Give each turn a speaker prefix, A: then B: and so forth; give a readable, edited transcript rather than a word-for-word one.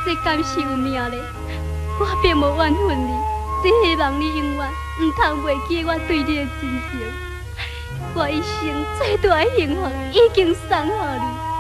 A: 这敢是有命嘞！我并无怨恨你，只希望你永远唔通忘记我对你的真情。我一生最大的幸福已经送予你。